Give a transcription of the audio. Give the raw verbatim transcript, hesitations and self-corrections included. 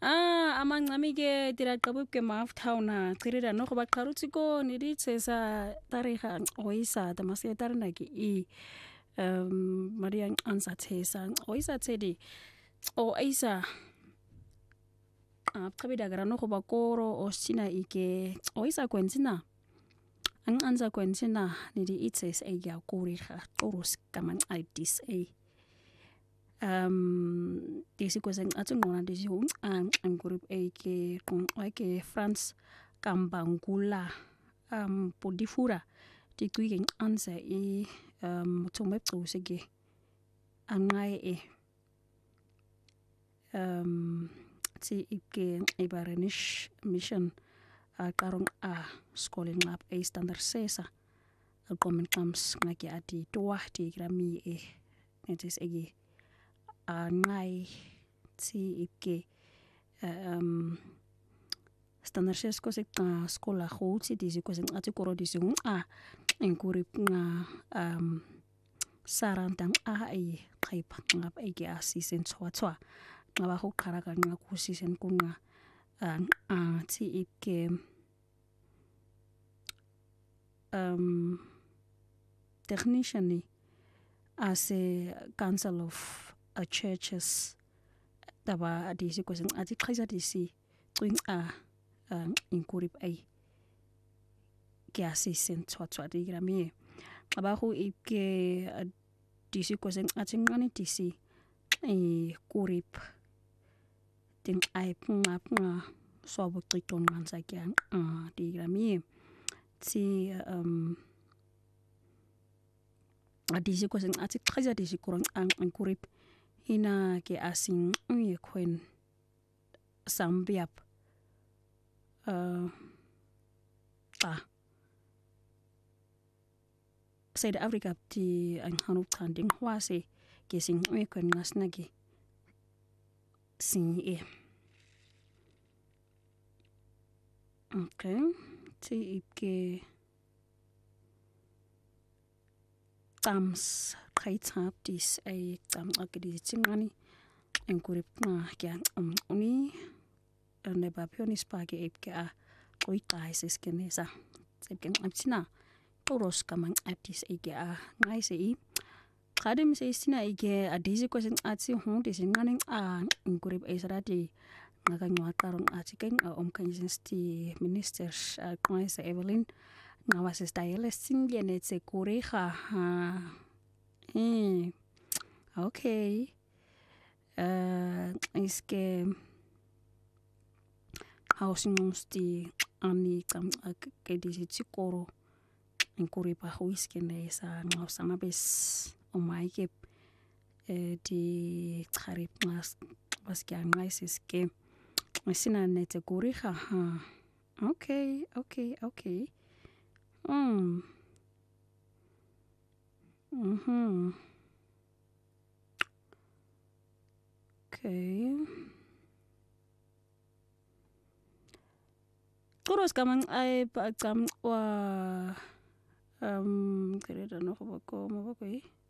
Ah, amancami ke diraqabu ke mafthauna qirira no go ba qarutsi ko ni di tsesa tariga oisa ta masia tarina ke i um mariang ansa tsesa oisa tsedi o isa a qabida gara no go ba koro o sina ike oisa kwentsina ang ansa kwentsina ni di itses e ya kuriga torus kaman idis e um disi kweseng atse ngona disi hung ang ang group a ke kung ke France kambangula um podifura di kwigeng ansa e um tsome tsose ke angai e um tsi ike ibarenish mission a karong a schooling lab a standard sesa a komen comes ngaki ati toa ti grami e netis ege angai tsi ike um standard ses ko se ka skola go tsi disi ko se ati koro disi a enkuri nga um sarantang a e qaipa ngap ege asisen tswa tswa ngaba go qara ka nga kusisen kunga a tsi ike um technician as a council of a churches taba disi ko sing ati khaisa disi twing a inkurip ai ke asisen tswa tswa di grami aba go ike disi ko sing ati ngani disi e kurip ting ai pnga pnga so bo qiton ngansa kyang a di grami ti um adisi ko sing ati khaisa disi kurang ang inkurip ina ke asing uye kwen sambiap uh, ta South Africa ti ang hanu tanding hwase ke sing uye kwen ngasna ke sing e okay ti ke tams kaitap dis ay tam akidi tingani enkurip na kya um uni ne ba pionis pa ke ep ka oi kaises kenesa sepken apsina toros kamang aptis ege a ngai se i kadim se sina ege a disi ko sen atsi hu disi nganing a enkurip ay sarati ngaga ngwa karong atiken a om kanjins ti ministers a kwai se Evelyn ngawa se style singene tse kureha ha eh okay uh iske housing sti ani kam ke disi tsikoro enkuri pa huiske ne sa ngaw sama bes o mai ke e di tsarip mas baske ngai siske sina ne tse kureha ha okay okay okay Mm. Mhm. Okay. Terus kamang ay pa kam wa um kaya no ko ko mo ba ko